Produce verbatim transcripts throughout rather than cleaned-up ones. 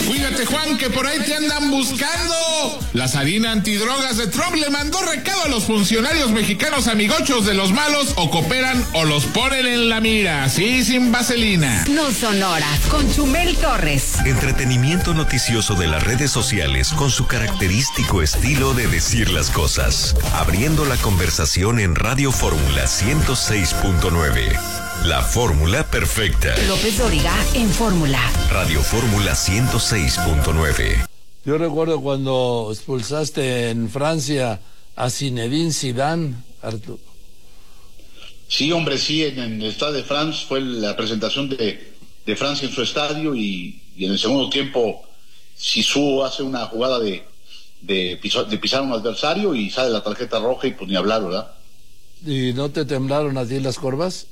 Cuídate, Juan, que por ahí te andan buscando. La Sarina antidrogas de Trump le mandó recado a los funcionarios mexicanos amigochos de los malos, o cooperan o los ponen en la mira, sí, sin vaselina. No son horas, con Chumel Torres. Entretenimiento noticioso de las redes sociales con su característico estilo de decir las cosas. Abriendo la conversación en Radio Fórmula ciento seis punto nueve. La fórmula perfecta. López Dóriga en Fórmula. Radio Fórmula ciento seis punto nueve. Yo recuerdo cuando expulsaste en Francia a Zinedine Zidane, Arturo. Sí, hombre, sí, en, en el Stade de France fue la presentación de, de Francia en su estadio y, y en el segundo tiempo Zizou hace una jugada de, de, pisar, de pisar a un adversario y sale la tarjeta roja y pues ni hablar, ¿verdad? ¿Y no te temblaron a ti las corvas?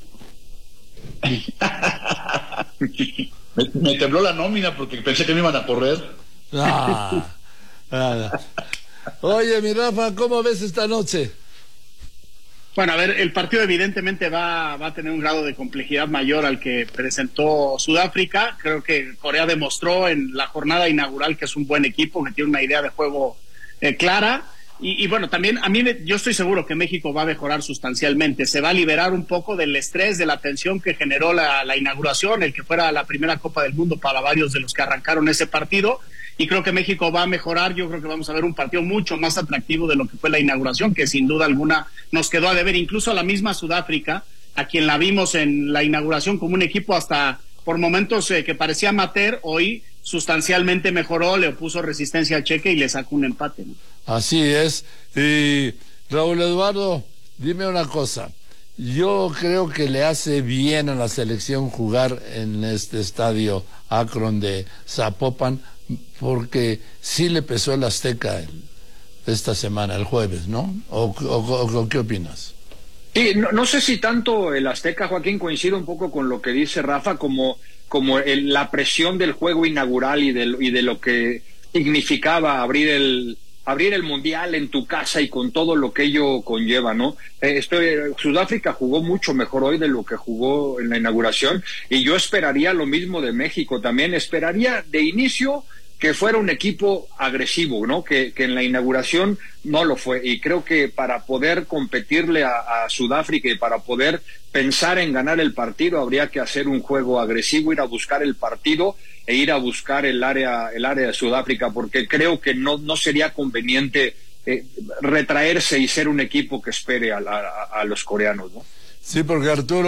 me, me tembló la nómina porque pensé que me iban a correr. Ah, ah. Oye, mi Rafa, ¿cómo ves esta noche? Bueno, a ver, el partido evidentemente va, va a tener un grado de complejidad mayor al que presentó Sudáfrica. Creo que Corea demostró en la jornada inaugural que es un buen equipo, que tiene una idea de juego eh, clara. Y, y bueno, también a mí me, yo estoy seguro que México va a mejorar sustancialmente. Se va a liberar un poco del estrés, de la tensión que generó la, la inauguración, el que fuera la primera Copa del Mundo para varios de los que arrancaron ese partido. Y creo que México va a mejorar. Yo creo que vamos a ver un partido mucho más atractivo de lo que fue la inauguración, que sin duda alguna nos quedó a deber. Incluso a la misma Sudáfrica, a quien la vimos en la inauguración como un equipo hasta por momentos eh, que parecía amateur, hoy sustancialmente mejoró, le opuso resistencia a Cheque y le sacó un empate, ¿no? Así es. Y Raúl Eduardo, dime una cosa. Yo creo que le hace bien a la selección jugar en este estadio Akron de Zapopan, porque sí le pesó el Azteca esta semana, el jueves, ¿no? ¿O, o, o qué opinas? Sí, no, no sé si tanto el Azteca, Joaquín, coincide un poco con lo que dice Rafa, como, como el, la presión del juego inaugural y de, y de lo que significaba abrir el abrir el Mundial en tu casa y con todo lo que ello conlleva, ¿no? Eh, estoy, Sudáfrica jugó mucho mejor hoy de lo que jugó en la inauguración y yo esperaría lo mismo de México también. Esperaría de inicio que fuera un equipo agresivo, ¿no? Que, que en la inauguración no lo fue. Y creo que para poder competirle a, a Sudáfrica y para poder pensar en ganar el partido habría que hacer un juego agresivo, ir a buscar el partido e ir a buscar el área el área de Sudáfrica, porque creo que no no sería conveniente eh, retraerse y ser un equipo que espere a, a, a los coreanos, ¿no? Sí, porque Arturo